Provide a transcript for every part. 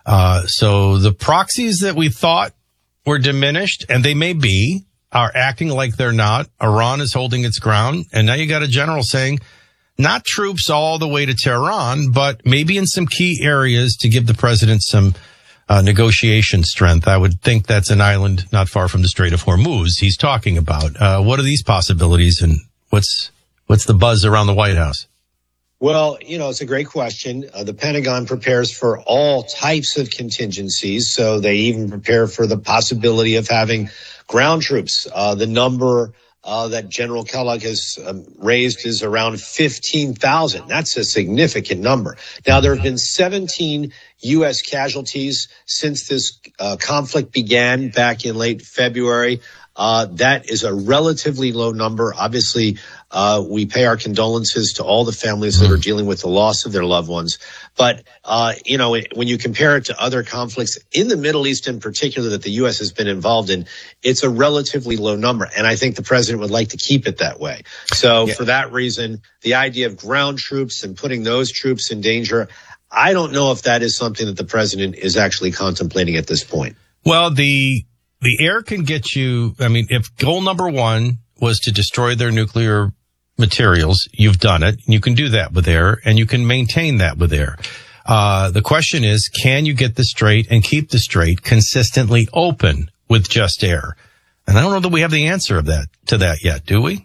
So the proxies that we thought were diminished, and they may be, are acting like they're not. Iran is holding its ground. And now you got a general saying, not troops all the way to Tehran, but maybe in some key areas to give the president some negotiation strength. I would think that's an island not far from the Strait of Hormuz he's talking about. What are these possibilities, and what's the buzz around the White House? Well, it's a great question. The Pentagon prepares for all types of contingencies, so they even prepare for the possibility of having ground troops. The number that General Kellogg has raised is around 15,000. That's a significant number. Now, there have been 17 U.S. casualties since this conflict began back in late February. That is a relatively low number. Obviously, we pay our condolences to all the families that are dealing with the loss of their loved ones. But, when you compare it to other conflicts in the Middle East in particular that the U.S. has been involved in, it's a relatively low number. And I think the president would like to keep it that way. So for that reason, the idea of ground troops and putting those troops in danger, I don't know if that is something that the president is actually contemplating at this point. Well, the air can get you. I mean, if goal number one was to destroy their nuclear materials, you've done it. You can do that with air, and you can maintain that with air. The question is, can you get the strait and keep the strait consistently open with just air? And I don't know that we have the answer to that yet, do we?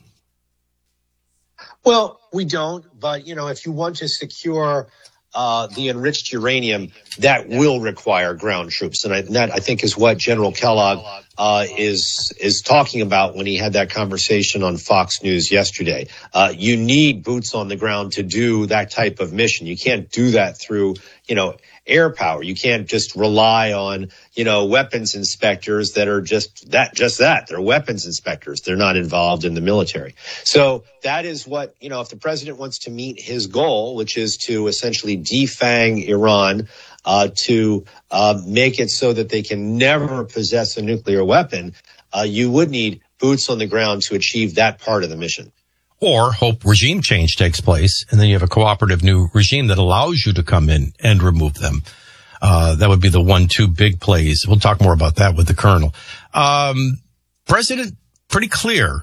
Well, we don't. But, if you want to secure the enriched uranium, that will require ground troops. And that, I think, is what General Kellogg is talking about when he had that conversation on Fox News yesterday. You need boots on the ground to do that type of mission. You can't do that through, air power. You can't just rely on, weapons inspectors that are just that. They're weapons inspectors. They're not involved in the military. So that is what, if the president wants to meet his goal, which is to essentially defang Iran, to make it so that they can never possess a nuclear weapon, you would need boots on the ground to achieve that part of the mission. Or hope regime change takes place, and then you have a cooperative new regime that allows you to come in and remove them. That would be the 1-2 big plays. We'll talk more about that with the colonel. President, pretty clear.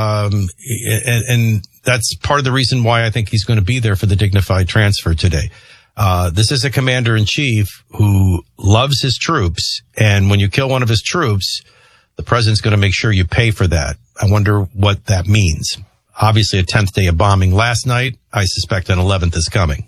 And that's part of the reason why I think he's going to be there for the dignified transfer today. This is a commander-in-chief who loves his troops, and when you kill one of his troops, the president's going to make sure you pay for that. I wonder what that means. Obviously, a 10th day of bombing last night. I suspect an 11th is coming.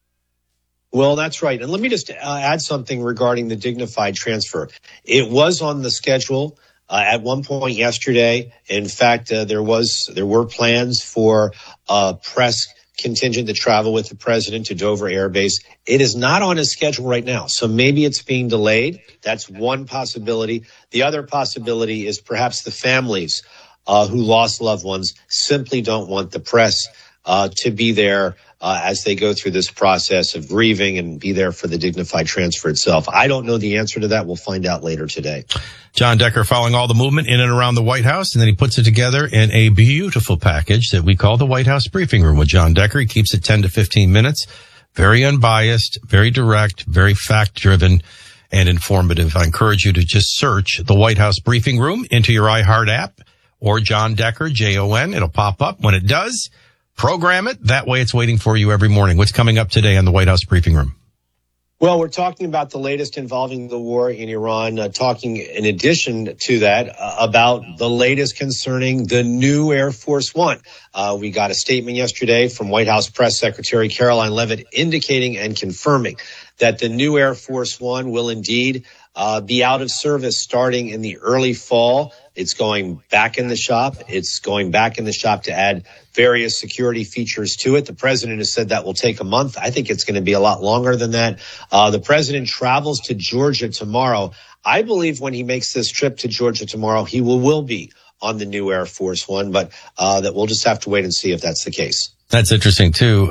Well, that's right. And let me just add something regarding the dignified transfer. It was on the schedule at one point yesterday. In fact, there were plans for a press contingent to travel with the president to Dover Air Base. It is not on his schedule right now, so maybe it's being delayed. That's one possibility. The other possibility is perhaps the families who lost loved ones simply don't want the press to be there as they go through this process of grieving and be there for the dignified transfer itself. I don't know the answer to that. We'll find out later today. John Decker following all the movement in and around the White House, and then he puts it together in a beautiful package that we call the White House Briefing Room with John Decker. He keeps it 10 to 15 minutes. Very unbiased, very direct, very fact-driven, and informative. I encourage you to just search the White House Briefing Room into your iHeart app, or John Decker, Jon. It'll pop up. When it does, program it. That way it's waiting for you every morning. What's coming up today on the White House Briefing Room? Well, we're talking about the latest involving the war in Iran, talking in addition to that about the latest concerning the new Air Force One. We got a statement yesterday from White House Press Secretary Caroline Leavitt indicating and confirming that the new Air Force One will indeed be out of service starting in the early fall. It's going back in the shop. It's going back in the shop to add various security features to it. The president has said that will take a month. I think it's going to be a lot longer than that. The president travels to Georgia tomorrow. I believe when he makes this trip to Georgia tomorrow, he will be on the new Air Force One, but that we'll just have to wait and see if that's the case. That's interesting, too.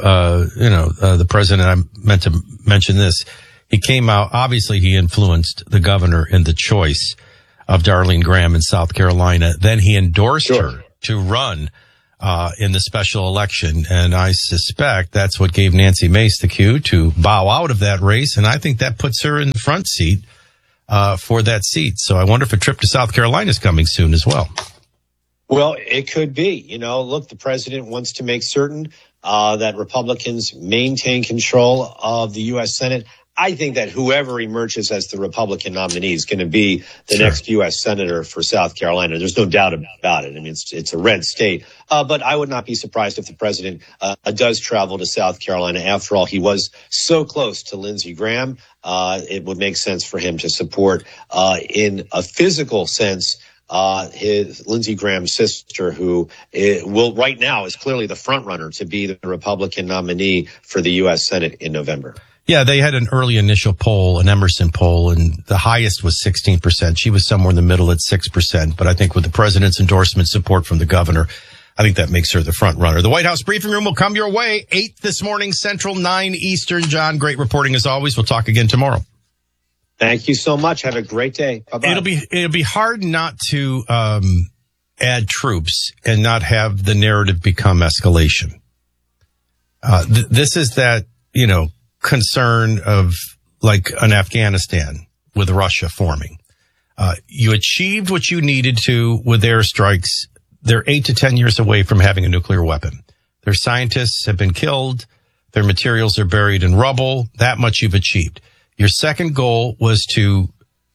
The president, I meant to mention this. He came out, obviously he influenced the governor in the choice of Darlene Graham in South Carolina. Then he endorsed her to run in the special election. And I suspect that's what gave Nancy Mace the cue to bow out of that race. And I think that puts her in the front seat for that seat. So I wonder if a trip to South Carolina is coming soon as well. Well, it could be. Look, the president wants to make certain that Republicans maintain control of the U.S. Senate. I think that whoever emerges as the Republican nominee is going to be the next U.S. Senator for South Carolina. There's no doubt about it. I mean, it's a red state. But I would not be surprised if the president does travel to South Carolina. After all, he was so close to Lindsey Graham. It would make sense for him to support in a physical sense his Lindsey Graham's sister, who right now is clearly the front runner to be the Republican nominee for the U.S. Senate in November. Yeah, they had an early initial poll, an Emerson poll, and the highest was 16%. She was somewhere in the middle at 6%. But I think with the president's endorsement support from the governor, I think that makes her the front runner. The White House briefing room will come your way 8 this morning, Central, 9 Eastern. John, great reporting as always. We'll talk again tomorrow. Thank you so much. Have a great day. Bye-bye. It'll be hard not to add troops and not have the narrative become escalation. This is that, concern of like an Afghanistan with Russia forming. You achieved what you needed to with airstrikes. They're 8 to 10 years away from having a nuclear weapon. Their scientists have been killed. Their materials are buried in rubble. That much you've achieved. Your second goal was to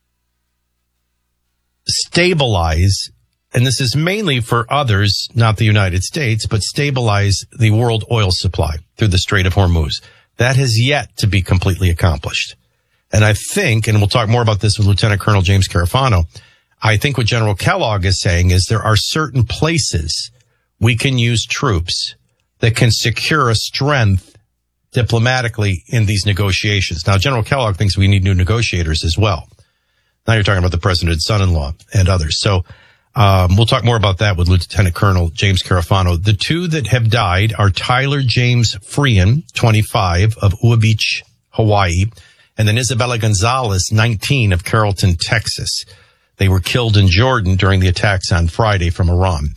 stabilize, and this is mainly for others, not the United States, but stabilize the world oil supply through the Strait of Hormuz. That has yet to be completely accomplished. And I think, and we'll talk more about this with Lieutenant Colonel James Carafano, I think what General Kellogg is saying is there are certain places we can use troops that can secure a strength diplomatically in these negotiations. Now, General Kellogg thinks we need new negotiators as well. Now you're talking about the president's son-in-law and others. So we'll talk more about that with Lieutenant Colonel James Carafano. The two that have died are Tyler James Freehan, 25, of Ua Beach, Hawaii, and then Isabella Gonzalez, 19, of Carrollton, Texas. They were killed in Jordan during the attacks on Friday from Iran.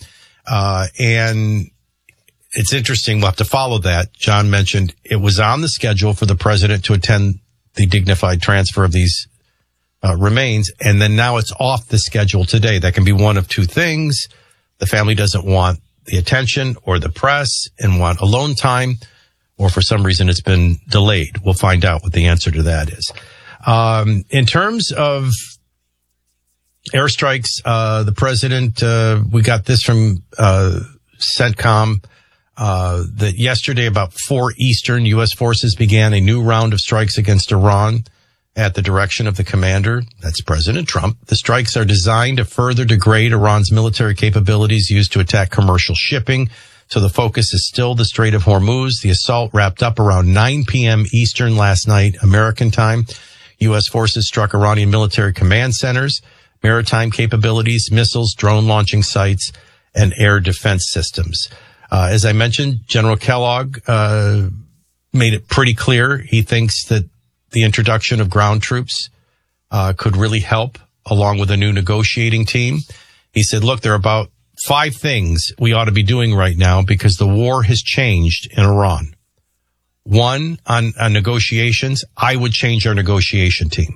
And it's interesting. We'll have to follow that. John mentioned it was on the schedule for the president to attend the dignified transfer of these remains, and then now it's off the schedule today. That can be one of two things. The family doesn't want the attention or the press and want alone time, or for some reason it's been delayed. We'll find out what the answer to that is. In terms of airstrikes, the president, we got this from CENTCOM, that yesterday about 4 Eastern, U.S. forces began a new round of strikes against Iran at the direction of the commander. That's President Trump. The strikes are designed to further degrade Iran's military capabilities used to attack commercial shipping. So the focus is still the Strait of Hormuz. The assault wrapped up around 9 p.m. Eastern last night, American time. U.S. forces struck Iranian military command centers, maritime capabilities, missiles, drone launching sites, and air defense systems. As I mentioned, General Kellogg made it pretty clear he thinks that the introduction of ground troops could really help, along with a new negotiating team. He said, look, there are about 5 things we ought to be doing right now because the war has changed in Iran. One, on negotiations, I would change our negotiation team.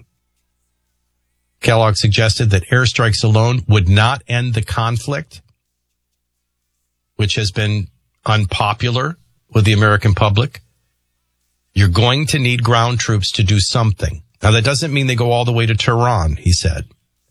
Kellogg suggested that airstrikes alone would not end the conflict, which has been unpopular with the American public. You're going to need ground troops to do something. Now, that doesn't mean they go all the way to Tehran, he said.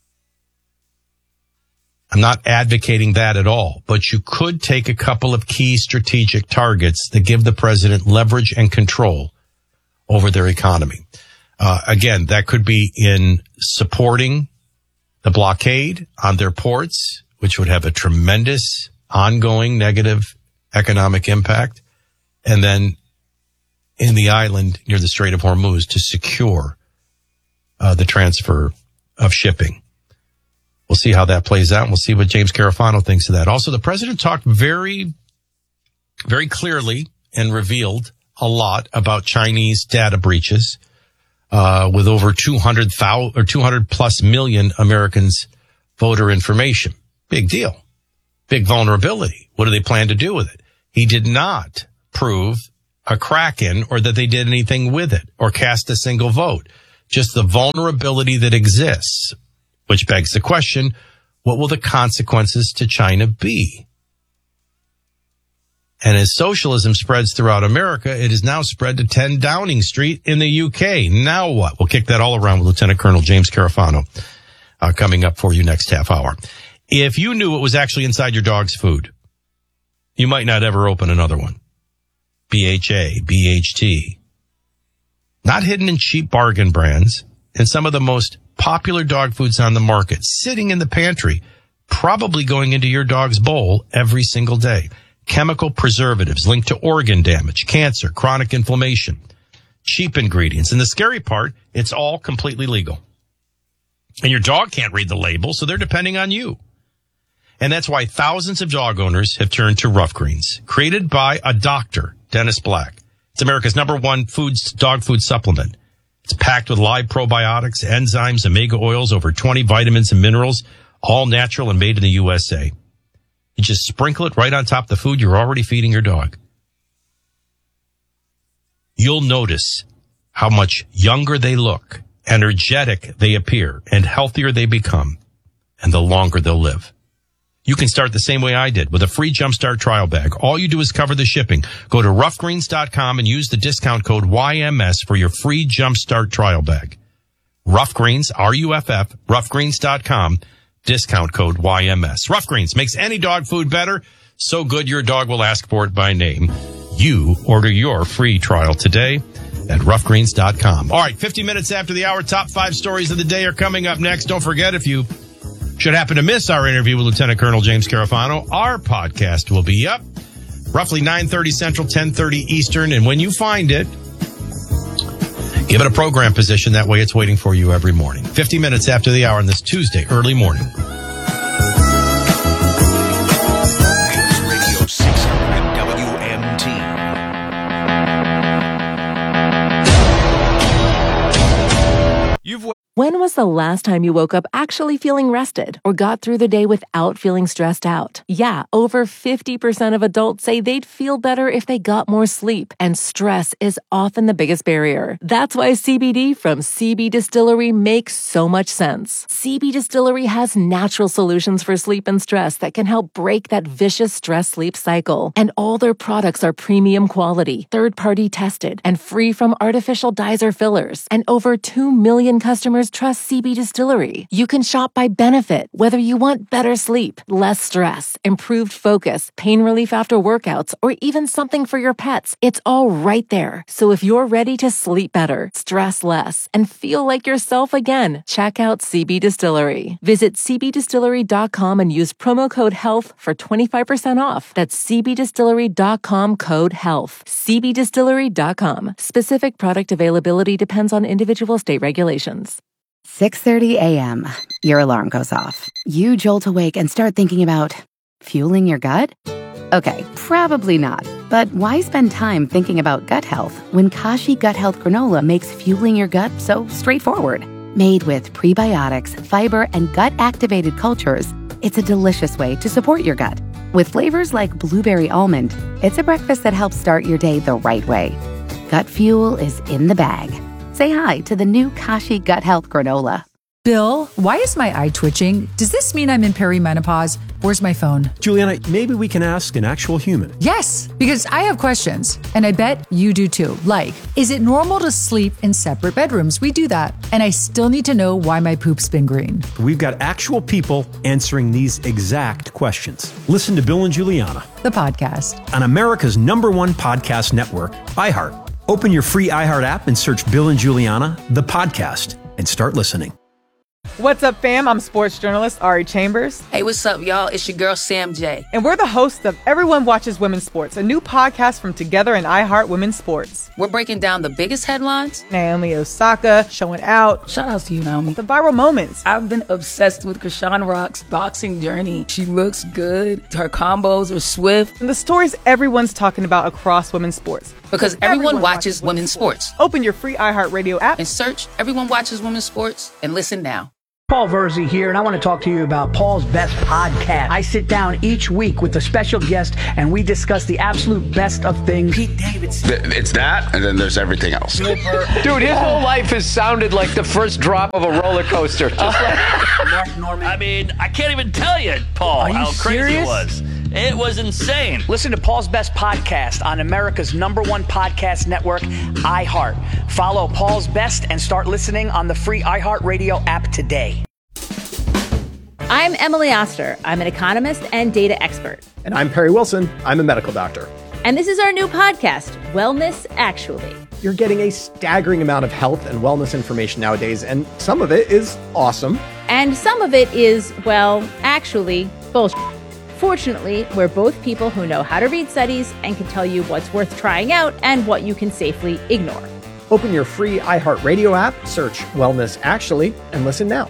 I'm not advocating that at all, but you could take a couple of key strategic targets that give the president leverage and control over their economy. Again, that could be in supporting the blockade on their ports, which would have a tremendous ongoing negative economic impact. And then in the island near the Strait of Hormuz to secure the transfer of shipping. We'll see how that plays out, and we'll see what James Carafano thinks of that. Also, the president talked very, very clearly and revealed a lot about Chinese data breaches with over 200,000 or 200 plus million Americans' voter information. Big deal. Big vulnerability. What do they plan to do with it? He did not prove a crack-in or that they did anything with it or cast a single vote. Just the vulnerability that exists, which begs the question, what will the consequences to China be? And as socialism spreads throughout America, it is now spread to 10 Downing Street in the UK. Now what? We'll kick that all around with Lieutenant Colonel James Carafano coming up for you next half hour. If you knew what was actually inside your dog's food, you might not ever open another one. BHA, BHT. Not hidden in cheap bargain brands and some of the most popular dog foods on the market, sitting in the pantry, probably going into your dog's bowl every single day. Chemical preservatives linked to organ damage, cancer, chronic inflammation, cheap ingredients. And the scary part, it's all completely legal. And your dog can't read the label, so they're depending on you. And that's why thousands of dog owners have turned to Rough Greens, created by a doctor, Dennis Black. It's America's #1 dog food supplement. It's packed with live probiotics, enzymes, omega oils, over 20 vitamins and minerals, all natural and made in the USA. You just sprinkle it right on top of the food you're already feeding your dog. You'll notice how much younger they look, energetic they appear, and healthier they become, and the longer they'll live. You can start the same way I did with a free Jumpstart trial bag. All you do is cover the shipping. Go to roughgreens.com and use the discount code YMS for your free Jumpstart trial bag. Rough Greens, RUFF, roughgreens.com, discount code YMS. Rough Greens makes any dog food better, so good your dog will ask for it by name. You order your free trial today at roughgreens.com. All right, 50 minutes after the hour, top 5 stories of the day are coming up next. Don't forget, if you should happen to miss our interview with Lieutenant Colonel James Carafano, our podcast will be up roughly 9:30 Central, 10:30 Eastern. And when you find it, give it a program position. That way it's waiting for you every morning. 50 minutes after the hour on this Tuesday early morning. Radio 600 WMT. When was the last time you woke up actually feeling rested or got through the day without feeling stressed out? Yeah, over 50% of adults say they'd feel better if they got more sleep, and stress is often the biggest barrier. That's why CBD from CB Distillery makes so much sense. CB Distillery has natural solutions for sleep and stress that can help break that vicious stress-sleep cycle. And all their products are premium quality, third-party tested, and free from artificial dyes or fillers. And over 2 million customers trust CB Distillery. You can shop by benefit, whether you want better sleep, less stress, improved focus, pain relief after workouts, or even something for your pets. It's all right there. So if you're ready to sleep better, stress less, and feel like yourself again, check out CB Distillery. Visit cbdistillery.com and use promo code HEALTH for 25% off. That's cbdistillery.com, code HEALTH. cbdistillery.com. Specific product availability depends on individual state regulations. 6:30 a.m. Your alarm goes off. You jolt awake and start thinking about fueling your gut? Okay, probably not. But why spend time thinking about gut health when Kashi Gut Health Granola makes fueling your gut so straightforward? Made with prebiotics, fiber, and gut-activated cultures, it's a delicious way to support your gut. With flavors like blueberry almond, it's a breakfast that helps start your day the right way. Gut fuel is in the bag. Say hi to the new Kashi Gut Health Granola. Bill, why is my eye twitching? Does this mean I'm in perimenopause? Where's my phone? Juliana, maybe we can ask an actual human. Yes, because I have questions, and I bet you do too. Like, is it normal to sleep in separate bedrooms? We do that. And I still need to know why my poop's been green. We've got actual people answering these exact questions. Listen to Bill and Juliana, The podcast. on America's #1 podcast network, iHeart. Open your free iHeart app and search Bill and Juliana, the podcast, and start listening. What's up, fam? I'm sports journalist Ari Chambers. Hey, what's up, y'all? It's your girl, Sam J. And we're the hosts of Everyone Watches Women's Sports, a new podcast from Together and iHeart Women's Sports. We're breaking down the biggest headlines. Naomi Osaka showing out. Shout out to you, Naomi. The viral moments. I've been obsessed with Krishan Rock's boxing journey. She looks good. Her combos are swift. And the stories everyone's talking about across women's sports. Because everyone watches women's sports. Open your free iHeart Radio app And search Everyone Watches Women's Sports and listen now. Paul Verzi here, and I want to talk to you about Paul's Best Podcast. I sit down each week with a special guest, and we discuss the absolute best of things. Pete Davidson. It's that, and then there's everything else. Dude, his whole life has sounded like the first drop of a roller coaster. Just like Mark Norman. I mean, I can't even tell you, Paul, how crazy it was. It was insane. Listen to Paul's Best Podcast on America's #1 podcast network, iHeart. Follow Paul's Best and start listening on the free iHeartRadio app today. I'm Emily Oster. I'm an economist and data expert. And I'm Perry Wilson. I'm a medical doctor. And this is our new podcast, Wellness Actually. You're getting a staggering amount of health and wellness information nowadays, and some of it is awesome. And some of it is, well, actually, bullshit. Fortunately, we're both people who know how to read studies and can tell you what's worth trying out and what you can safely ignore. Open your free iHeartRadio app, search Wellness Actually, and listen now.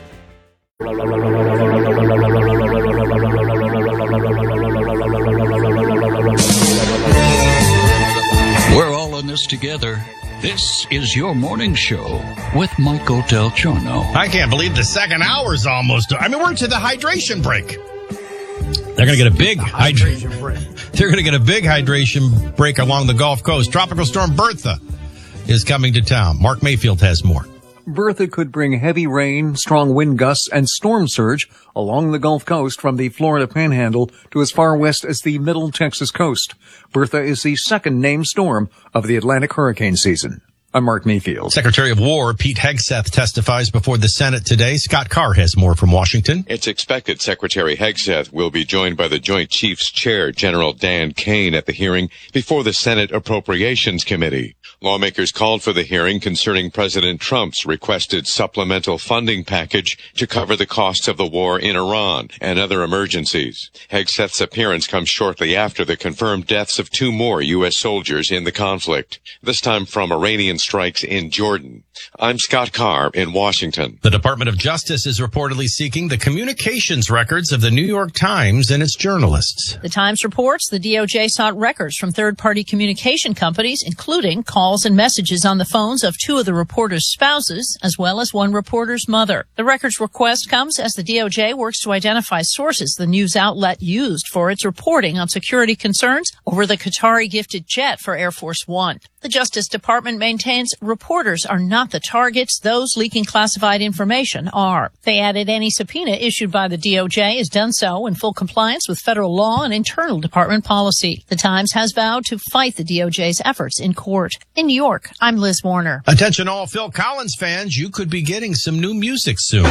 We're all in this together. This is your morning show with Michael Del Giorno. I can't believe the second hour's almost. I mean, we're to the hydration break. They're going to get a big hydration break. They're going to get a big hydration break along the Gulf Coast. Tropical storm Bertha is coming to town. Mark Mayfield has more. Bertha could bring heavy rain, strong wind gusts, and storm surge along the Gulf Coast from the Florida Panhandle to as far west as the Middle Texas coast. Bertha is the second named storm of the Atlantic hurricane season. I'm Mark Mayfield. Secretary of War Pete Hegseth testifies before the Senate today. Scott Carr has more from Washington. It's expected Secretary Hegseth will be joined by the Joint Chiefs Chair, General Dan Kane, at the hearing before the Senate Appropriations Committee. Lawmakers called for the hearing concerning President Trump's requested supplemental funding package to cover the costs of the war in Iran and other emergencies. Hegseth's appearance comes shortly after the confirmed deaths of 2 more U.S. soldiers in the conflict, this time from Iranian strikes in Jordan. I'm Scott Carr in Washington. The Department of Justice is reportedly seeking the communications records of the New York Times and its journalists. The Times reports the DOJ sought records from third-party communication companies, including calls and messages on the phones of 2 of the reporters' spouses, as well as 1 reporter's mother. The records request comes as the DOJ works to identify sources the news outlet used for its reporting on security concerns over the Qatari-gifted jet for Air Force One. The Justice Department maintains reporters are not the targets. Those leaking classified information are. They added any subpoena issued by the DOJ is done so in full compliance with federal law and internal department policy. The Times has vowed to fight the DOJ's efforts in court. In New York, I'm Liz Warner. Attention all Phil Collins fans, you could be getting some new music soon.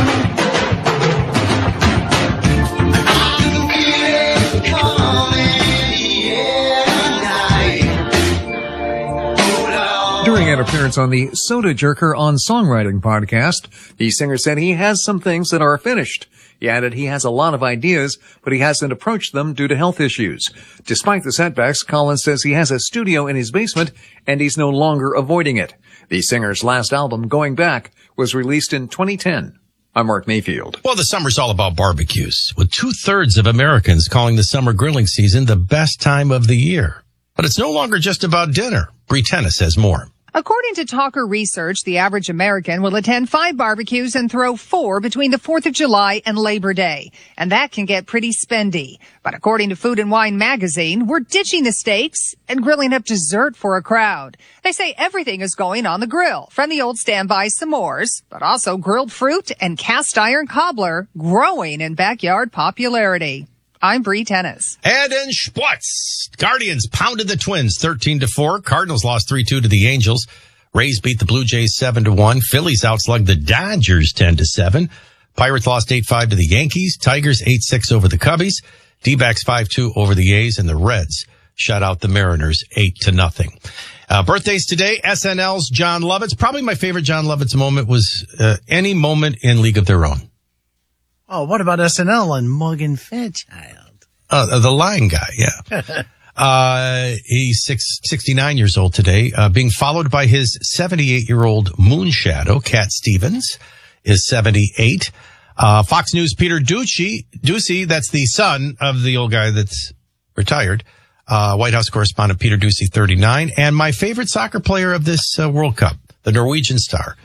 During an appearance on the Soda Jerker on Songwriting podcast, the singer said he has some things that are finished. He added he has a lot of ideas, but he hasn't approached them due to health issues. Despite the setbacks, Collins says he has a studio in his basement and he's no longer avoiding it. The singer's last album, Going Back, was released in 2010. I'm Mark Mayfield. Well, the summer's all about barbecues, with 2/3 of Americans calling the summer grilling season the best time of the year. But it's no longer just about dinner. Bree Tennis has more. According to Talker Research, the average American will attend 5 barbecues and throw 4 between the 4th of July and Labor Day. And that can get pretty spendy. But according to Food and Wine magazine, we're ditching the steaks and grilling up dessert for a crowd. They say everything is going on the grill, from the old standby s'mores, but also grilled fruit and cast iron cobbler growing in backyard popularity. I'm Bree Tennis. And in sports, Guardians pounded the Twins 13-4. Cardinals lost 3-2 to the Angels. Rays beat the Blue Jays 7-1. Phillies outslugged the Dodgers 10-7. Pirates lost 8-5 to the Yankees. Tigers 8-6 over the Cubbies. D-backs 5-2 over the A's, and the Reds shut out the Mariners 8-0. Birthdays today, SNL's John Lovitz. Probably my favorite John Lovitz moment was any moment in League of Their Own. Oh, what about SNL and Morgan Fairchild? The Lion guy, yeah. He's 69 years old today, being followed by his 78-year-old Moonshadow. Cat Stevens is 78. Fox News' Peter Doocy, that's the son of the old guy that's retired. White House correspondent Peter Doocy, 39. And my favorite soccer player of this World Cup, the Norwegian star,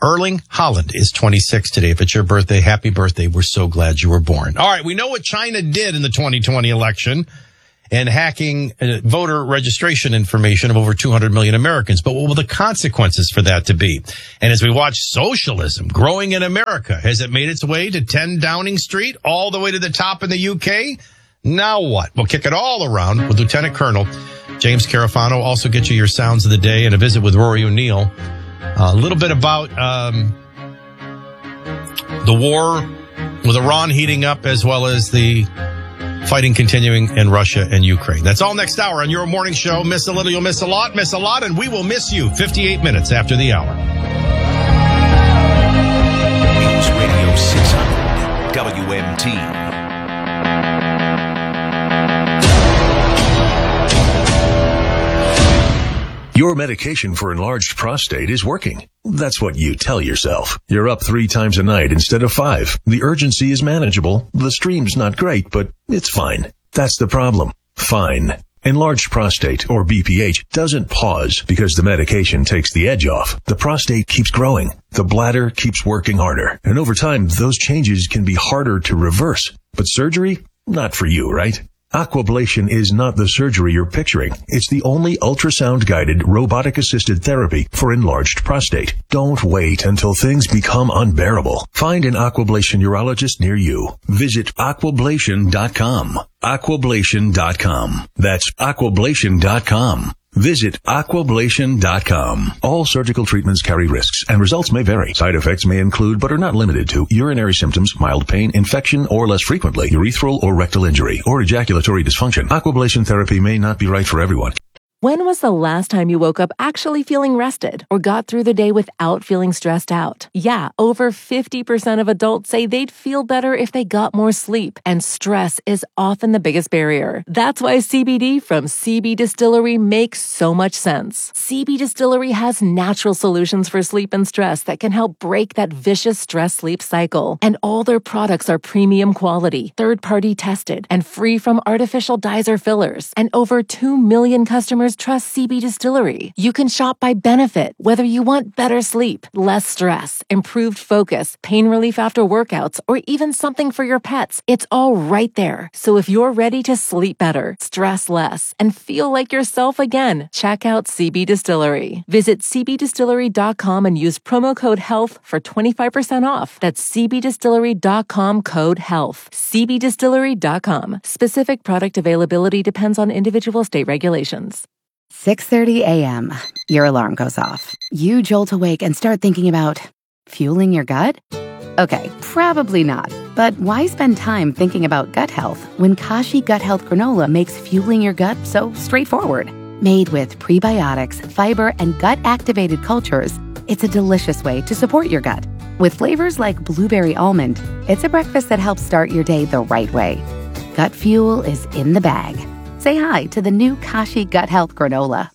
Erling Haaland is 26 today. If it's your birthday, happy birthday. We're so glad you were born. All right, we know what China did in the 2020 election and hacking voter registration information of over 200 million Americans. But what will the consequences for that to be? And as we watch socialism growing in America, has it made its way to 10 Downing Street, all the way to the top in the UK? Now what? We'll kick it all around with Lieutenant Colonel James Carafano. Also get you your sounds of the day and a visit with Rory O'Neill. A little bit about the war with Iran heating up, as well as the fighting continuing in Russia and Ukraine. That's all next hour on your morning show. Miss a little, you'll miss a lot, and we will miss you 58 minutes after the hour. News Radio 600 WMT. Your medication for enlarged prostate is working. That's what you tell yourself. You're up 3 times a night instead of 5. The urgency is manageable. The stream's not great, but it's fine. That's the problem. Fine. Enlarged prostate, or BPH, doesn't pause because the medication takes the edge off. The prostate keeps growing. The bladder keeps working harder. And over time, those changes can be harder to reverse. But surgery? Not for you, right? Aquablation is not the surgery you're picturing. It's the only ultrasound-guided, robotic-assisted therapy for enlarged prostate. Don't wait until things become unbearable. Find an Aquablation urologist near you. Visit aquablation.com. Aquablation.com. That's aquablation.com. Visit aquablation.com. All surgical treatments carry risks, and results may vary. Side effects may include, but are not limited to, urinary symptoms, mild pain, infection, or less frequently, urethral or rectal injury, or ejaculatory dysfunction. Aquablation therapy may not be right for everyone. When was the last time you woke up actually feeling rested or got through the day without feeling stressed out? Yeah, over 50% of adults say they'd feel better if they got more sleep, and stress is often the biggest barrier. That's why CBD from CB Distillery makes so much sense. CB Distillery has natural solutions for sleep and stress that can help break that vicious stress-sleep cycle. And all their products are premium quality, third-party tested, and free from artificial dyes or fillers. And over 2 million customers trust CB Distillery. You can shop by benefit, whether you want better sleep, less stress, improved focus, pain relief after workouts, or even something for your pets. It's all right there. So if you're ready to sleep better, stress less, and feel like yourself again, check out CB Distillery. Visit cbdistillery.com and use promo code HEALTH for 25% off. That's cbdistillery.com, code HEALTH. cbdistillery.com. Specific product availability depends on individual state regulations. 6:30 a.m. Your alarm goes off. You jolt awake and start thinking about fueling your gut? Okay, probably not. But why spend time thinking about gut health when Kashi Gut Health Granola makes fueling your gut so straightforward? Made with prebiotics, fiber, and gut-activated cultures, it's a delicious way to support your gut. With flavors like blueberry almond, it's a breakfast that helps start your day the right way. Gut fuel is in the bag. Say hi to the new Kashi Gut Health Granola.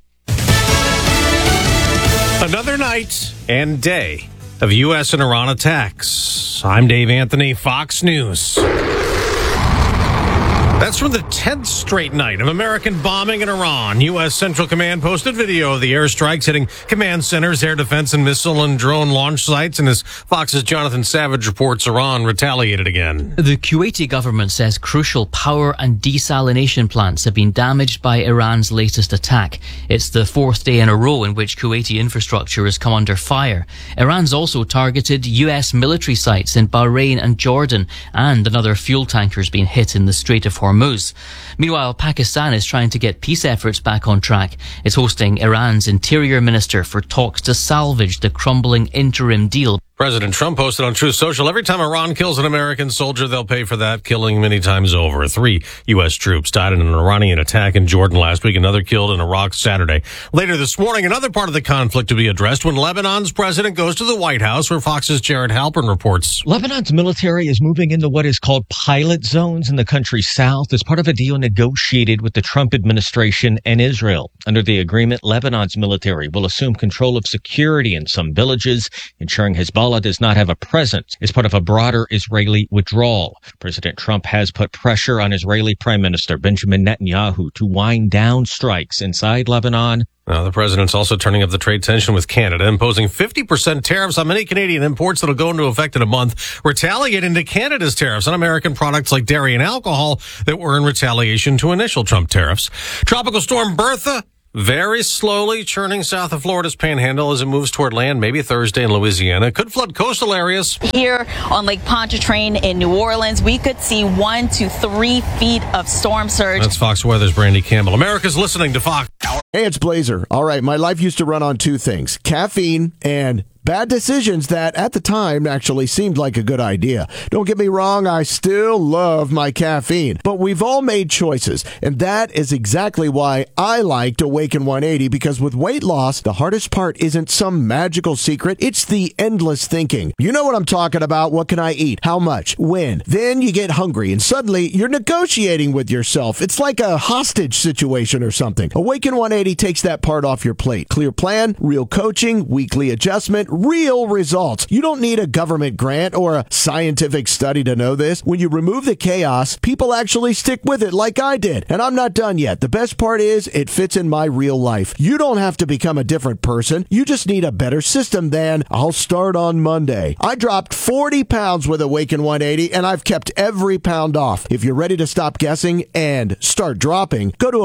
Another night and day of U.S. and Iran attacks. I'm Dave Anthony, Fox News. That's from the 10th straight night of American bombing in Iran. U.S. Central Command posted video of the airstrikes hitting command centers, air defense, and missile and drone launch sites. And as Fox's Jonathan Savage reports, Iran retaliated again. The Kuwaiti government says crucial power and desalination plants have been damaged by Iran's latest attack. It's the 4th day in a row in which Kuwaiti infrastructure has come under fire. Iran's also targeted U.S. military sites in Bahrain and Jordan, and another fuel tanker's been hit in the Strait of Hormuz. Meanwhile, Pakistan is trying to get peace efforts back on track. It's hosting Iran's interior minister for talks to salvage the crumbling interim deal. President Trump posted on Truth Social, every time Iran kills an American soldier, they'll pay for that killing many times over. 3 U.S. troops died in an Iranian attack in Jordan last week, another killed in Iraq Saturday. Later this morning, another part of the conflict to be addressed when Lebanon's president goes to the White House, where Fox's Jared Halpern reports. Lebanon's military is moving into what is called pilot zones in the country's south as part of a deal negotiated with the Trump administration and Israel. Under the agreement, Lebanon's military will assume control of security in some villages, ensuring Hezbollah Hezbollah does not have a presence as part of a broader Israeli withdrawal. President Trump has put pressure on Israeli Prime Minister Benjamin Netanyahu to wind down strikes inside Lebanon. Now, the president's also turning up the trade tension with Canada, imposing 50% tariffs on many Canadian imports that'll go into effect in a month, retaliating to Canada's tariffs on American products like dairy and alcohol that were in retaliation to initial Trump tariffs. Tropical storm Bertha very slowly churning south of Florida's panhandle as it moves toward land, maybe Thursday in Louisiana. Could flood coastal areas. Here on Lake Pontchartrain in New Orleans, we could see 1 to 3 feet of storm surge. That's Fox Weather's Brandy Campbell. America's listening to Fox. Hey, it's Blazer. All right, my life used to run on two things, caffeine and bad decisions that at the time actually seemed like a good idea. Don't get me wrong, I still love my caffeine, but we've all made choices, and that is exactly why I liked Awaken 180, because with weight loss, the hardest part isn't some magical secret, it's the endless thinking. You know what I'm talking about. What can I eat? How much? When? Then you get hungry, and suddenly you're negotiating with yourself. It's like a hostage situation or something. Awaken 180 takes that part off your plate. Clear plan, real coaching, weekly adjustment, real results. You don't need a government grant or a scientific study to know this. When you remove the chaos, people actually stick with it like I did. And I'm not done yet. The best part is it fits in my real life. You don't have to become a different person. You just need a better system than I'll start on Monday. I dropped 40 pounds with Awaken 180 and I've kept every pound off. If you're ready to stop guessing and start dropping, go to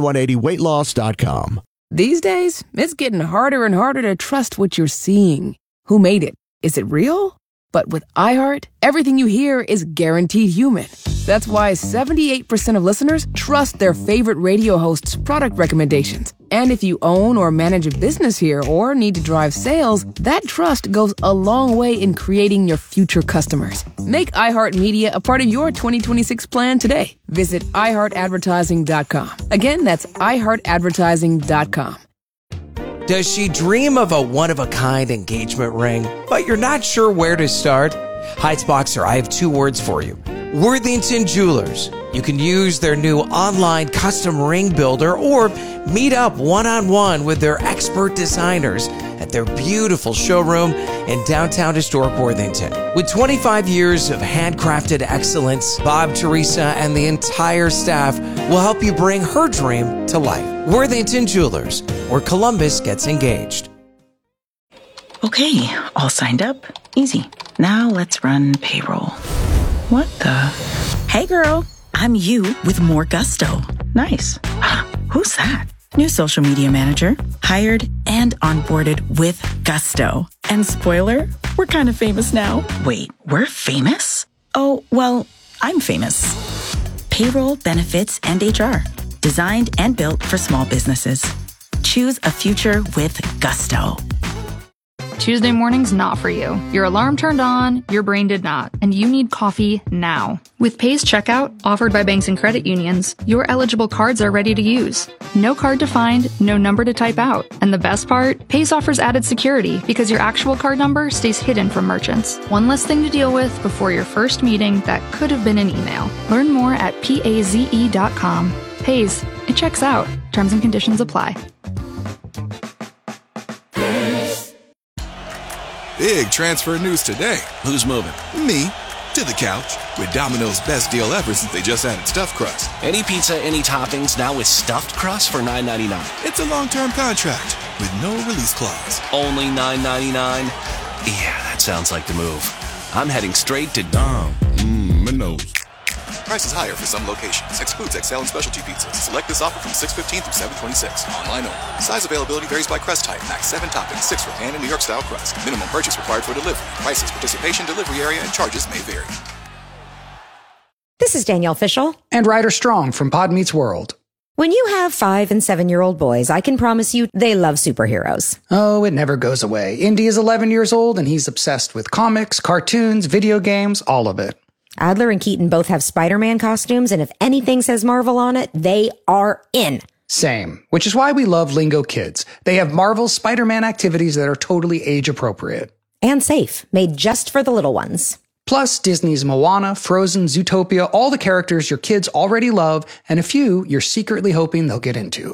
awaken180weightloss.com. These days, it's getting harder and harder to trust what you're seeing. Who made it? Is it real? But with iHeart, everything you hear is guaranteed human. That's why 78% of listeners trust their favorite radio hosts' product recommendations. And if you own or manage a business here or need to drive sales, that trust goes a long way in creating your future customers. Make iHeartMedia a part of your 2026 plan today. Visit iHeartAdvertising.com. Again, that's iHeartAdvertising.com. Does she dream of a one-of-a-kind engagement ring, but you're not sure where to start? Heights Boxer, I have 2 words for you. Worthington Jewelers. You can use their new online custom ring builder or meet up one-on-one with their expert designers at their beautiful showroom in downtown historic Worthington. With 25 years of handcrafted excellence, Bob, Teresa, and the entire staff will help you bring her dream to life. Worthington Jewelers, where Columbus gets engaged. Okay, all signed up. Easy. Now let's run payroll. What the? Hey girl, I'm you with more gusto. Nice. Who's that? New social media manager, hired and onboarded with gusto. And spoiler, we're kind of famous now. Wait, we're famous? Oh, well, I'm famous. Payroll, benefits, and HR. Designed and built for small businesses. Choose a future with gusto. Tuesday morning's not for you. Your alarm turned on, your brain did not, and you need coffee now. With Pays Checkout, offered by banks and credit unions, your eligible cards are ready to use. No card to find, no number to type out. And the best part? Pays offers added security because your actual card number stays hidden from merchants. One less thing to deal with before your first meeting that could have been an email. Learn more at PAZE.com. Pays. It checks out. Terms and conditions apply. Big transfer news today. Who's moving? Me. To the couch. With Domino's best deal ever since they just added stuffed crust. Any pizza, any toppings, now with stuffed crust for $9.99. It's a long-term contract with no release clause. Only $9.99? Yeah, that sounds like the move. I'm heading straight to Domino's. Prices higher for some locations. Excludes XL and specialty pizzas. Select this offer from 6/15 through 7/26. Online only. Size availability varies by crust type. Max 7 toppings, 6 for pan and New York style crust. Minimum purchase required for delivery. Prices, participation, delivery area, and charges may vary. This is Danielle Fishel. And Ryder Strong from Pod Meets World. When you have 5- and 7-year-old boys, I can promise you they love superheroes. Oh, it never goes away. Indy is 11 years old and he's obsessed with comics, cartoons, video games, all of it. Adler and Keaton both have Spider-Man costumes, and if anything says Marvel on it, they are in. Same, which is why we love Lingo Kids. They have Marvel's Spider-Man activities that are totally age-appropriate. And safe, made just for the little ones. Plus, Disney's Moana, Frozen, Zootopia, all the characters your kids already love, and a few you're secretly hoping they'll get into.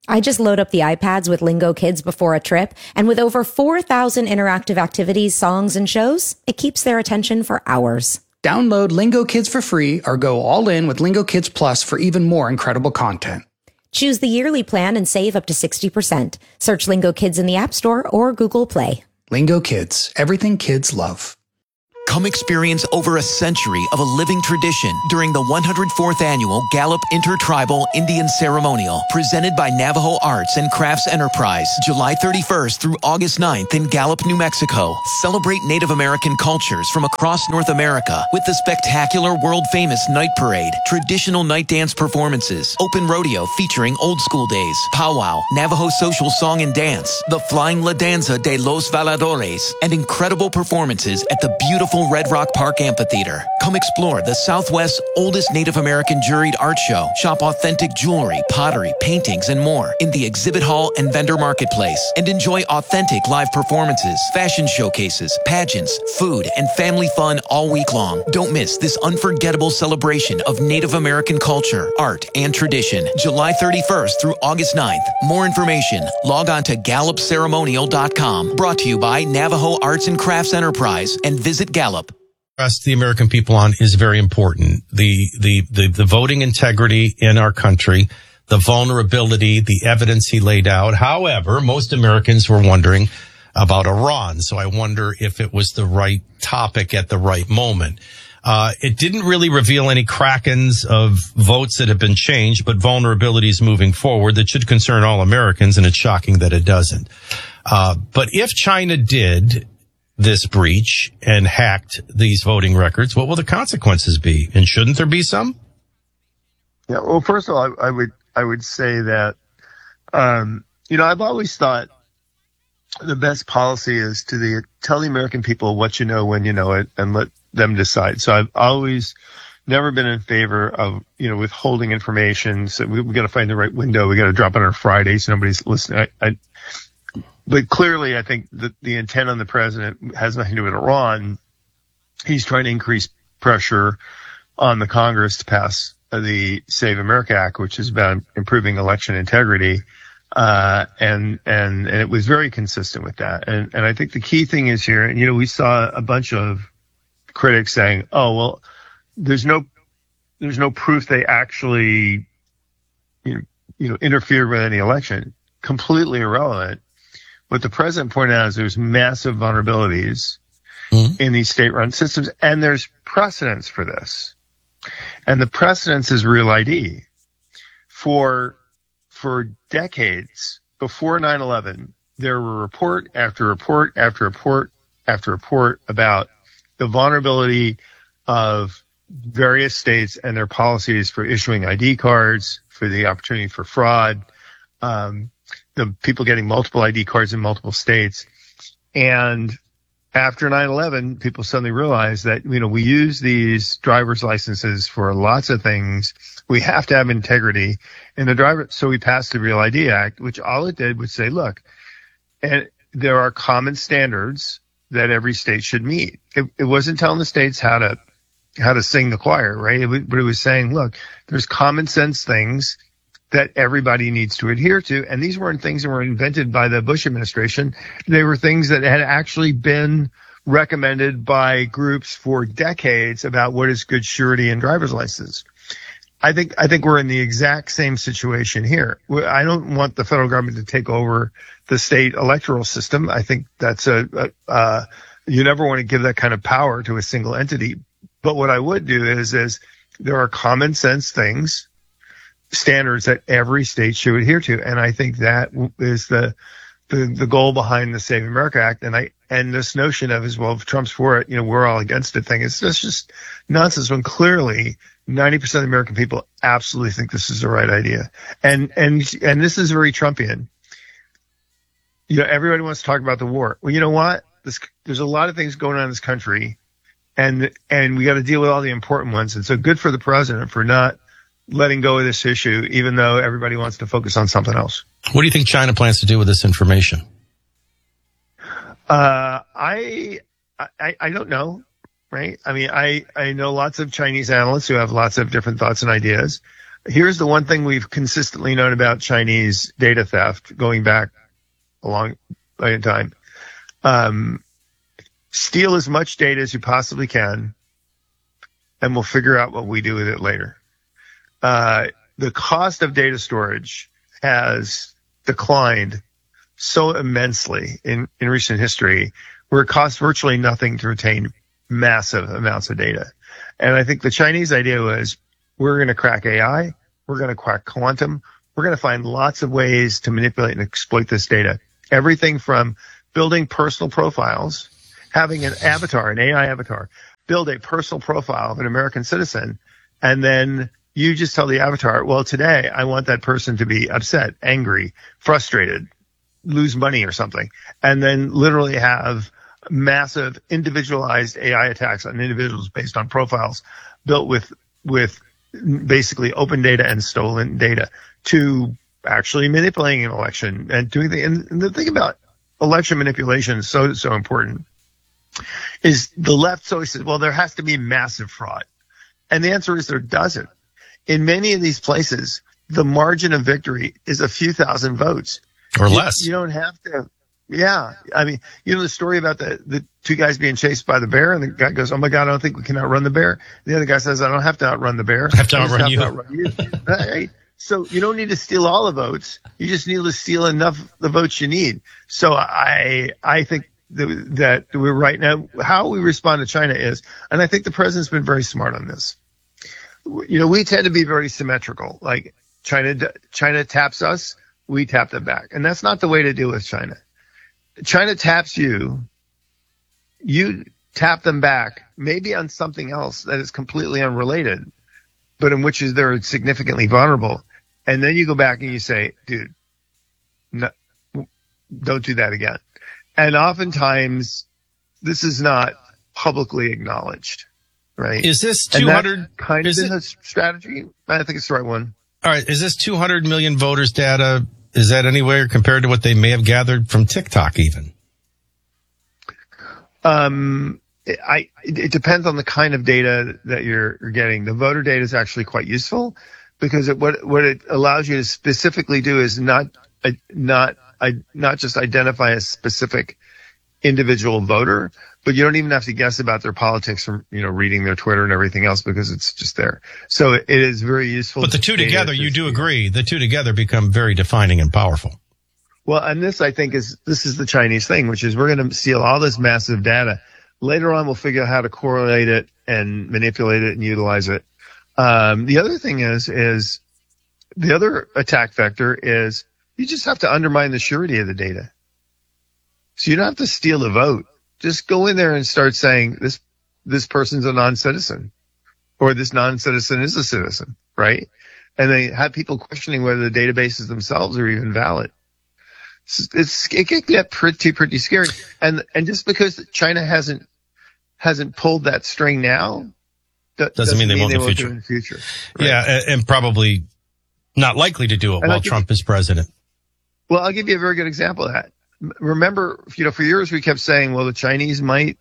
I just load up the iPads with Lingo Kids before a trip, and with over 4,000 interactive activities, songs, and shows, it keeps their attention for hours. Download Lingo Kids for free or go all in with Lingo Kids Plus for even more incredible content. Choose the yearly plan and save up to 60%. Search Lingo Kids in the App Store or Google Play. Lingo Kids, everything kids love. Come experience over a century of a living tradition during the 104th Annual Gallup Intertribal Indian Ceremonial, presented by Navajo Arts and Crafts Enterprise, July 31st through August 9th in Gallup, New Mexico. Celebrate Native American cultures from across North America with the spectacular world-famous Night Parade, traditional night dance performances, open rodeo featuring old school days, powwow, Navajo social song and dance, the Flying La Danza de los Valadores, and incredible performances at the beautiful Red Rock Park Amphitheater. Come explore the Southwest's oldest Native American juried art show. Shop authentic jewelry, pottery, paintings, and more in the exhibit hall and vendor marketplace. And enjoy authentic live performances, fashion showcases, pageants, food, and family fun all week long. Don't miss this unforgettable celebration of Native American culture, art, and tradition. July 31st through August 9th. More information, log on to GallupCeremonial.com. Brought to you by Navajo Arts and Crafts Enterprise and Visit Gallup. Trust the American people on is very important. The voting integrity in our country, the vulnerability, the evidence he laid out. However, most Americans were wondering about Iran. So I wonder if it was the right topic at the right moment. It didn't really reveal any krakens of votes that have been changed, but vulnerabilities moving forward that should concern all Americans, and it's shocking that it doesn't. But if China did this breach and hacked these voting records, what will the consequences be? And shouldn't there be some? Yeah, well, first of all, I would say that, I've always thought the best policy is to tell the American people what you know when you know it and let them decide. So I've always never been in favor of, withholding information. So we got to find the right window. We got to drop it on Friday so nobody's listening. But clearly, I think that the intent on the president has nothing to do with Iran. He's trying to increase pressure on the Congress to pass the Save America Act, which is about improving election integrity. And it was very consistent with that. And I think the key thing is here, and, we saw a bunch of critics saying, oh, well, there's no proof they actually, interfered with any election. Completely irrelevant. What the president pointed out is there's massive vulnerabilities in these state-run systems, and there's precedence for this. And the precedence is Real ID. For decades before 9/11, there were report after report after report after report about the vulnerability of various states and their policies for issuing ID cards, for the opportunity for fraud, the people getting multiple ID cards in multiple states. And after 9/11, people suddenly realized that, we use these driver's licenses for lots of things. We have to have integrity in the driver. So we passed the Real ID Act, which all it did was say, look, and there are common standards that every state should meet. It wasn't telling the states how to sing the choir, right? But it was saying, look, there's common sense things that everybody needs to adhere to. And these weren't things that were invented by the Bush administration. They were things that had actually been recommended by groups for decades about what is good surety in driver's licenses. I think we're in the exact same situation here. I don't want the federal government to take over the state electoral system. I think that's you never want to give that kind of power to a single entity. But what I would do is there are common sense things, standards that every state should adhere to. And I think that is the goal behind the Save America Act. And this notion of, well, if Trump's for it, we're all against it thing. It's just nonsense when clearly 90% of the American people absolutely think this is the right idea. And this is very Trumpian. Everybody wants to talk about the war. Well, you know what? There's a lot of things going on in this country, and we got to deal with all the important ones. And so good for the president for not letting go of this issue, even though everybody wants to focus on something else. What do you think China plans to do with this information? I don't know, right? I mean, I know lots of Chinese analysts who have lots of different thoughts and ideas. here's the one thing we've consistently known about Chinese data theft going back a long time. Steal as much data as you possibly can, and we'll figure out what we do with it later. The cost of data storage has declined so immensely in recent history, where it costs virtually nothing to retain massive amounts of data. And I think the Chinese idea was, we're going to crack AI, we're going to crack quantum, we're going to find lots of ways to manipulate and exploit this data. Everything from building personal profiles, having an avatar, an AI avatar, build a personal profile of an American citizen, and then you just tell the avatar, well, today I want that person to be upset, angry, frustrated, lose money or something, and then literally have massive individualized AI attacks on individuals based on profiles built with basically open data and stolen data to actually manipulating an election and doing and the thing about election manipulation is so important is the left always says, well, there has to be massive fraud. And the answer is there doesn't. In many of these places, the margin of victory is a few thousand votes. Or less. You don't have to. Yeah. I mean, you know the story about the two guys being chased by the bear, and the guy goes, oh my God, I don't think we can outrun the bear. The other guy says, I don't have to outrun the bear. I have to outrun you. Right? So you don't need to steal all the votes. You just need to steal enough the votes you need. So I think that we're right now, how we respond to China is, and I think the president's been very smart on this. You know, we tend to be very symmetrical. Like China taps us, we tap them back. And that's not the way to deal with China. China taps you, you tap them back, maybe on something else that is completely unrelated, but in which they're significantly vulnerable. And then you go back and you say, dude, no, don't do that again. And oftentimes this is not publicly acknowledged, right? Is this 200 kind of a strategy? I think it's the right one. All right. Is this 200 million voters data? Is that anywhere compared to what they may have gathered from TikTok even? It depends on the kind of data that you're getting. The voter data is actually quite useful because what it allows you to specifically do is not just identify a specific individual voter, but you don't even have to guess about their politics from, reading their Twitter and everything else because it's just there. So it is very useful. But the two together, you do agree, the two together become very defining and powerful. Well, and this I think is the Chinese thing, which is we're going to steal all this massive data. Later on, we'll figure out how to correlate it and manipulate it and utilize it. The other thing is the other attack vector is you just have to undermine the surety of the data. So you don't have to steal the vote. Just go in there and start saying this person's a non-citizen or this non-citizen is a citizen, right? And they have people questioning whether the databases themselves are even valid. It can get pretty scary. And just because China hasn't pulled that string now, doesn't mean they won't in the future. Right? Yeah, and probably not likely to do it while Trump is president. Well, I'll give you a very good example of that. Remember, for years we kept saying, well, the Chinese might,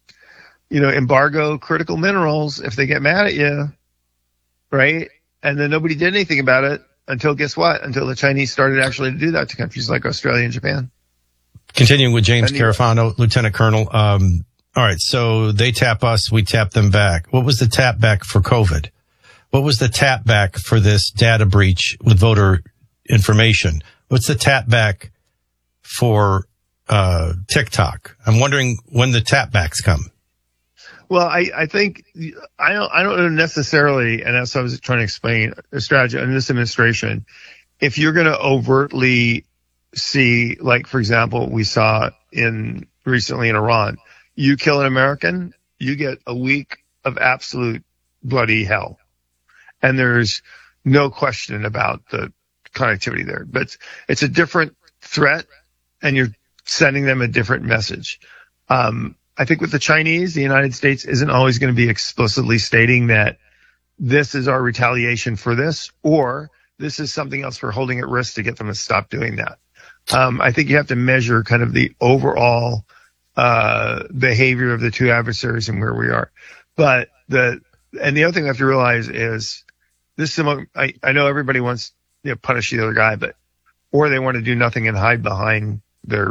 embargo critical minerals if they get mad at you, right? And then nobody did anything about it until guess what? Until the Chinese started actually to do that to countries like Australia and Japan. Continuing with James Carafano, Lieutenant Colonel. All right, so they tap us, we tap them back. What was the tap back for COVID? What was the tap back for this data breach with voter information? What's the tap back for TikTok? I'm wondering when the tap backs come. Well, I think I don't know necessarily, and that's what I was trying to explain, a strategy in this administration. If you're going to overtly see, like, for example, we saw recently in Iran, you kill an American, you get a week of absolute bloody hell. And there's no question about the connectivity there. But it's a different threat, and you're sending them a different message. I think with the Chinese, the United States isn't always going to be explicitly stating that this is our retaliation for this, or this is something else for holding at risk to get them to stop doing that. I think you have to measure kind of the overall behavior of the two adversaries and where we are. But the other thing we have to realize is this is I know everybody wants to punish the other guy, or they want to do nothing and hide behind their,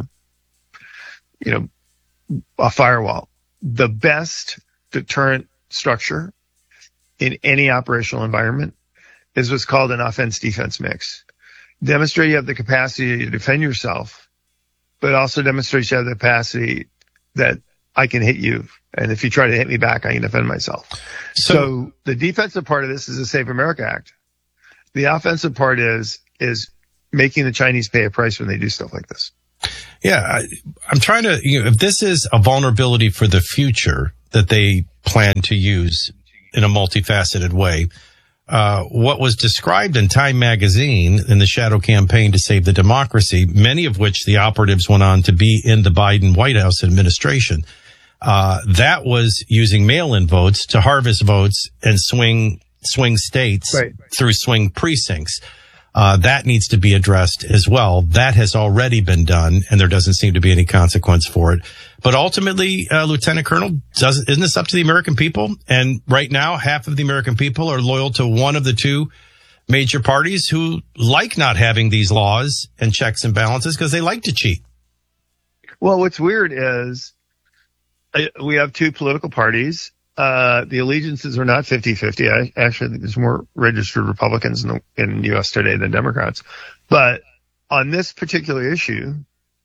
a firewall. The best deterrent structure in any operational environment is what's called an offense-defense mix. Demonstrate you have the capacity to defend yourself, but also demonstrate you have the capacity that I can hit you. And if you try to hit me back, I can defend myself. So the defensive part of this is the Save America Act. The offensive part is making the Chinese pay a price when they do stuff like this. Yeah, I'm trying to, if this is a vulnerability for the future that they plan to use in a multifaceted way, what was described in Time magazine in the shadow campaign to save the democracy, many of which the operatives went on to be in the Biden White House administration, that was using mail-in votes to harvest votes and swing states through swing precincts. That needs to be addressed as well. That has already been done, and there doesn't seem to be any consequence for it. But ultimately, Lieutenant Colonel, isn't this up to the American people? And right now, half of the American people are loyal to one of the two major parties who like not having these laws and checks and balances because they like to cheat. Well, what's weird is we have two political parties. The allegiances are not 50-50. I actually think there's more registered Republicans in the U.S. today than Democrats. But on this particular issue,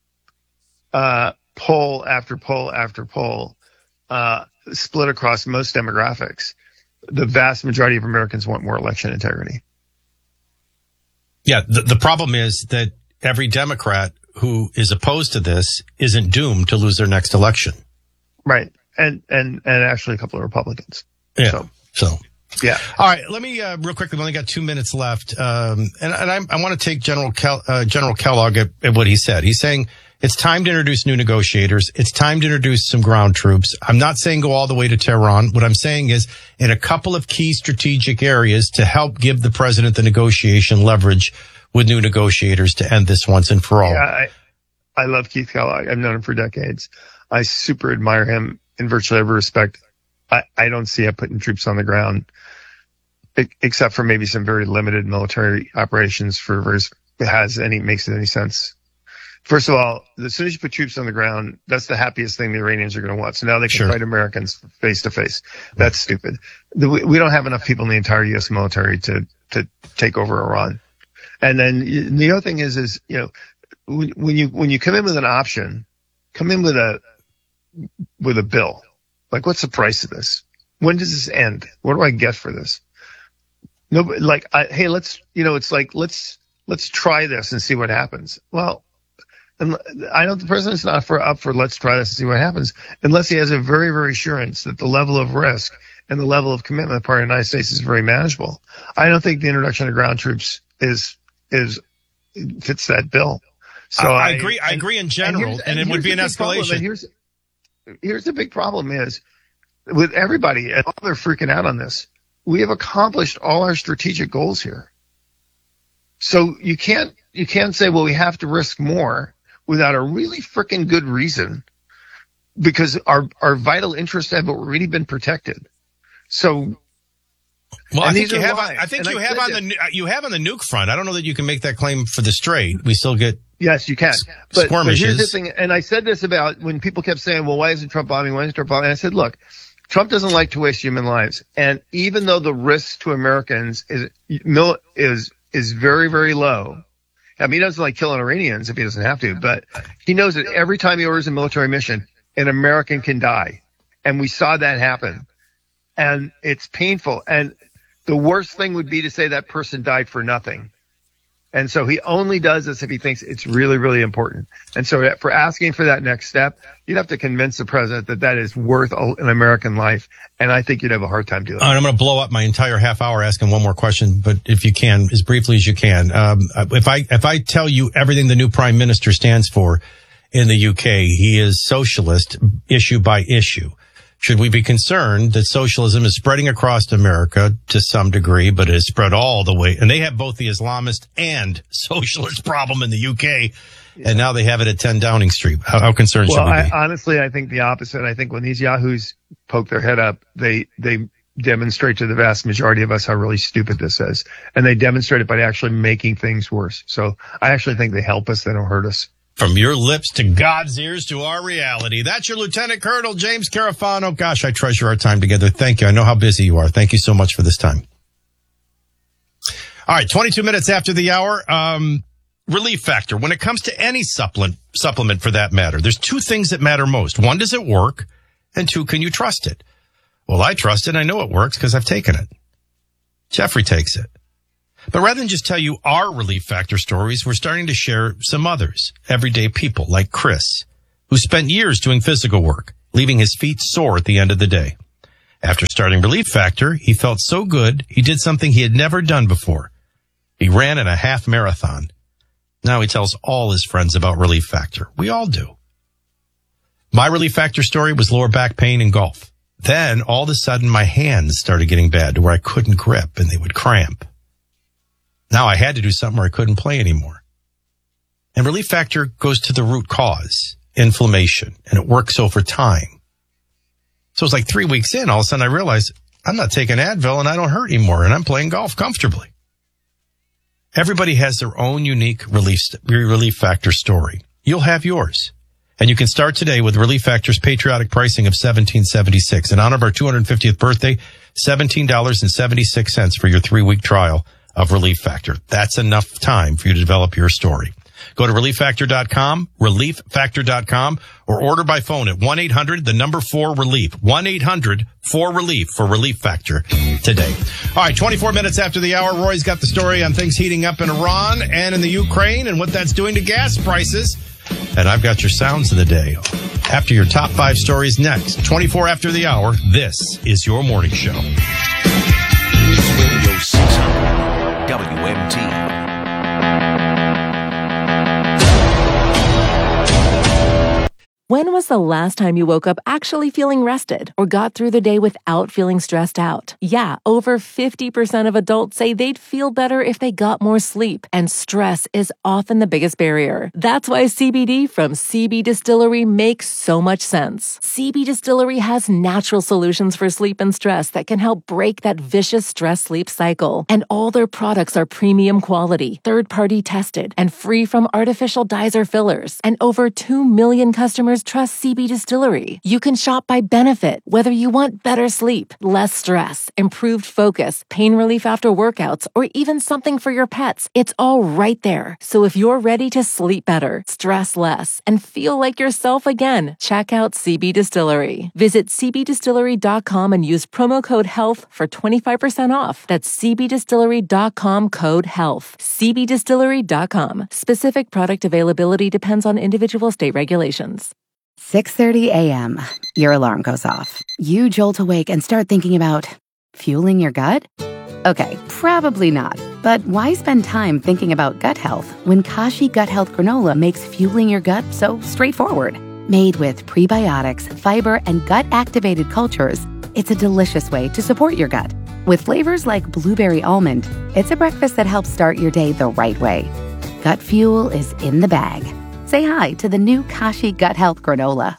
poll after poll after poll, split across most demographics, the vast majority of Americans want more election integrity. Yeah, the problem is that every Democrat who is opposed to this isn't doomed to lose their next election. Right. And actually a couple of Republicans. Yeah. So. Yeah. All right. Let me, real quickly, we only got 2 minutes left. I want to take General Kellogg at what he said. He's saying it's time to introduce new negotiators. It's time to introduce some ground troops. I'm not saying go all the way to Tehran. What I'm saying is in a couple of key strategic areas to help give the president the negotiation leverage with new negotiators to end this once and for all. Yeah, I love Keith Kellogg. I've known him for decades. I super admire him in virtually every respect. I don't see him putting troops on the ground, except for maybe some very limited military operations makes any sense. First of all, as soon as you put troops on the ground, that's the happiest thing the Iranians are going to want. So now they can fight Americans face to face. That's stupid. We don't have enough people in the entire U.S. military to take over Iran. And then the other thing is, when you come in with an option, come in with a bill. Like, what's the price of this? When does this end? What do I get for this? Nobody, hey, let's try this and see what happens. Well, and I know the president's not up for let's try this and see what happens unless he has a very, very assurance that the level of risk and the level of commitment on the part of the United States is very manageable. I don't think the introduction of ground troops fits that bill. So I agree in general, and it would be an escalation. Here's the big problem is with everybody, and they're freaking out on this. We have accomplished all our strategic goals here. So you can't say, well, we have to risk more without a really freaking good reason, because our vital interests have already been protected. So, well, I think you have on the nuke front. I don't know that you can make that claim for the strait. We still get. Yes, you can. But here's the thing, and I said this about when people kept saying, well, why isn't Trump bombing? Why isn't Trump bombing? And I said, look, Trump doesn't like to waste human lives. And even though the risk to Americans is very, very low, I mean, he doesn't like killing Iranians if he doesn't have to, but he knows that every time he orders a military mission, an American can die. And we saw that happen. And it's painful. And the worst thing would be to say that person died for nothing. And so he only does this if he thinks it's really, really important. And so for asking for that next step, you'd have to convince the president that is worth an American life. And I think you'd have a hard time doing it. I'm going to blow up my entire half hour asking one more question, but if you can, as briefly as you can. If I tell you everything the new prime minister stands for in the UK, he is socialist issue by issue. Should we be concerned that socialism is spreading across America to some degree, but it has spread all the way? And they have both the Islamist and socialist problem in the UK, and now they have it at 10 Downing Street. How concerned should we be? Honestly, I think the opposite. I think when these yahoos poke their head up, they demonstrate to the vast majority of us how really stupid this is. And they demonstrate it by actually making things worse. So I actually think they help us. They don't hurt us. From your lips to God's ears to our reality. That's your Lieutenant Colonel James Carafano. Gosh, I treasure our time together. Thank you. I know how busy you are. Thank you so much for this time. All right, 22 minutes after the hour. Relief Factor. When it comes to any supplement for that matter, there's two things that matter most. One, does it work? And two, can you trust it? Well, I trust it. I know it works because I've taken it. Jeffrey takes it. But rather than just tell you our Relief Factor stories, we're starting to share some others. Everyday people like Chris, who spent years doing physical work, leaving his feet sore at the end of the day. After starting Relief Factor, he felt so good, he did something he had never done before. He ran in a half marathon. Now he tells all his friends about Relief Factor. We all do. My Relief Factor story was lower back pain and golf. Then, all of a sudden, my hands started getting bad to where I couldn't grip and they would cramp. Now I had to do something or I couldn't play anymore. And Relief Factor goes to the root cause, inflammation, and it works over time. So it's like 3 weeks in, all of a sudden I realized I'm not taking Advil and I don't hurt anymore and I'm playing golf comfortably. Everybody has their own unique Relief Factor story. You'll have yours. And you can start today with Relief Factor's patriotic pricing of $17.76. In honor of our 250th birthday, $17.76 for your 3-week trial of Relief Factor. That's enough time for you to develop your story. Go to relieffactor.com, relieffactor.com, or order by phone at 1-800-4-RELIEF, 1-800-4-RELIEF for Relief Factor today. All right, 24 minutes after the hour, Roy's got the story on things heating up in Iran and in the Ukraine and what that's doing to gas prices. And I've got your sounds of the day. After your top 5 stories next, 24 after the hour, this is your morning show. News Radio 600, WMT. When was the last time you woke up actually feeling rested or got through the day without feeling stressed out? Yeah, over 50% of adults say they'd feel better if they got more sleep, and stress is often the biggest barrier. That's why CBD from CB Distillery makes so much sense. CB Distillery has natural solutions for sleep and stress that can help break that vicious stress-sleep cycle. And all their products are premium quality, third-party tested, and free from artificial dyes or fillers. And over 2 million customers trust CB Distillery. You can shop by benefit, whether you want better sleep, less stress, improved focus, pain relief after workouts, or even something for your pets. It's all right there. So if you're ready to sleep better, stress less, and feel like yourself again, check out CB Distillery. Visit cbdistillery.com and use promo code HEALTH for 25% off. That's cbdistillery.com code HEALTH. cbdistillery.com. Specific product availability depends on individual state regulations. 6:30 a.m. Your alarm goes off. You jolt awake and start thinking about fueling your gut? Okay, probably not. But why spend time thinking about gut health when Kashi Gut Health Granola makes fueling your gut so straightforward? Made with prebiotics, fiber, and gut-activated cultures, it's a delicious way to support your gut. With flavors like blueberry almond, it's a breakfast that helps start your day the right way. Gut fuel is in the bag. Say hi to the new Kashi Gut Health Granola.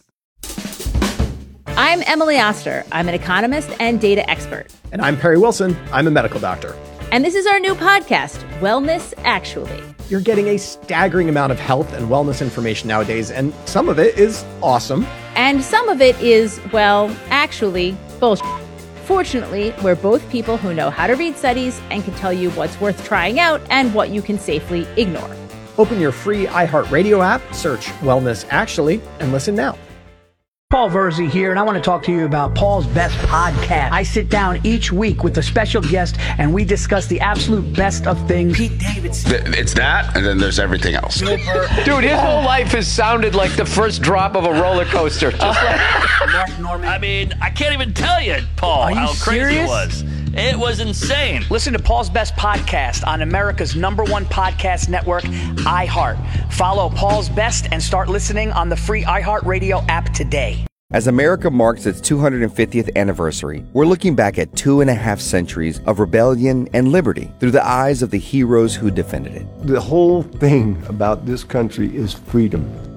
I'm Emily Oster. I'm an economist and data expert. And I'm Perry Wilson. I'm a medical doctor. And this is our new podcast, Wellness Actually. You're getting a staggering amount of health and wellness information nowadays, and some of it is awesome. And some of it is, well, actually, bullshit. Fortunately, we're both people who know how to read studies and can tell you what's worth trying out and what you can safely ignore. Open your free iHeartRadio app, search Wellness Actually, and listen now. Paul Verzi here, and I want to talk to you about Paul's Best Podcast. I sit down each week with a special guest, and we discuss the absolute best of things. Pete Davidson. It's that, and then there's everything else. Dude, his whole life has sounded like the first drop of a roller coaster. Just like Mark Norman. I mean, I can't even tell you, Paul, how crazy it was. It was insane. Listen to Paul's Best Podcast on America's #1 podcast network, iHeart. Follow Paul's Best and start listening on the free iHeartRadio app today. As America marks its 250th anniversary, we're looking back at 2.5 centuries of rebellion and liberty through the eyes of the heroes who defended it. The whole thing about this country is freedom.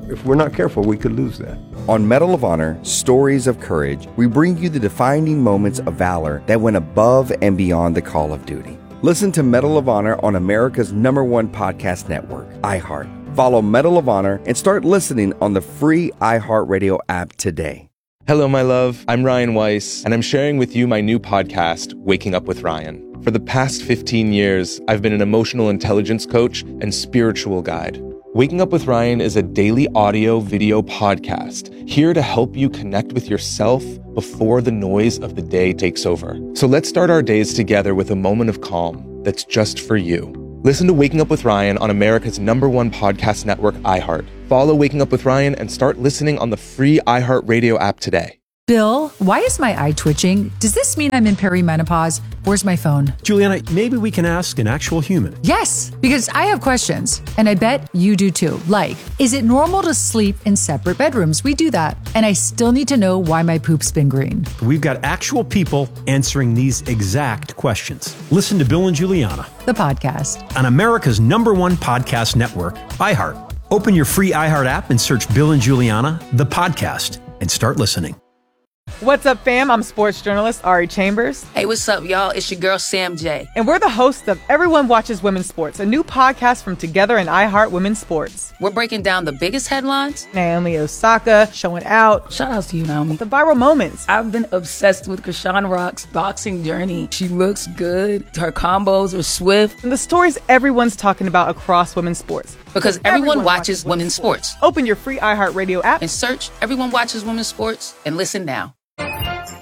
if we're not careful, we could lose that. On Medal of Honor, Stories of Courage, we bring you the defining moments of valor that went above and beyond the call of duty. Listen to Medal of Honor on America's #1 podcast network, iHeart. Follow Medal of Honor and start listening on the free iHeartRadio app today. Hello, my love. I'm Ryan Weiss, and I'm sharing with you my new podcast, Waking Up with Ryan. For the past 15 years, I've been an emotional intelligence coach and spiritual guide. Waking Up with Ryan is a daily audio-video podcast here to help you connect with yourself before the noise of the day takes over. So let's start our days together with a moment of calm that's just for you. Listen to Waking Up with Ryan on America's #1 podcast network, iHeart. Follow Waking Up with Ryan and start listening on the free iHeartRadio app today. Bill, why is my eye twitching? Does this mean I'm in perimenopause? Where's my phone? Juliana, maybe we can ask an actual human. Yes, because I have questions, and I bet you do too. Like, is it normal to sleep in separate bedrooms? We do that. And I still need to know why my poop's been green. We've got actual people answering these exact questions. Listen to Bill and Juliana, the podcast, on America's #1 podcast network, iHeart. Open your free iHeart app and search Bill and Juliana, the podcast, and start listening. What's up, fam? I'm sports journalist Ari Chambers. Hey, what's up, y'all? It's your girl, Sam J. And we're the hosts of Everyone Watches Women's Sports, a new podcast from Together and iHeart Women's Sports. We're breaking down the biggest headlines. Naomi Osaka showing out. Shout out to you, Naomi. The viral moments. I've been obsessed with Krishan Rock's boxing journey. She looks good. Her combos are swift. And the stories everyone's talking about across women's sports. Because everyone watches women's sports. Open your free iHeartRadio app and search Everyone Watches Women's Sports and listen now.